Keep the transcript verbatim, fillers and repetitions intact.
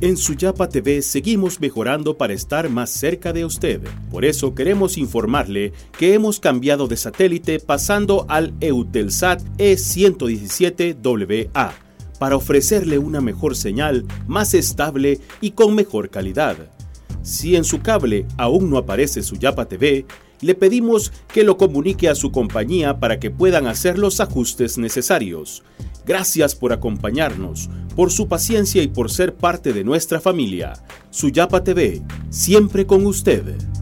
En Suyapa T V seguimos mejorando para estar más cerca de usted. Por eso queremos informarle que hemos cambiado de satélite pasando al Eutelsat E ciento diecisiete W A para ofrecerle una mejor señal, más estable y con mejor calidad. Si en su cable aún no aparece Suyapa T V, le pedimos que lo comunique a su compañía para que puedan hacer los ajustes necesarios. Gracias por acompañarnos, por su paciencia y por ser parte de nuestra familia. Suyapa T V, siempre con usted.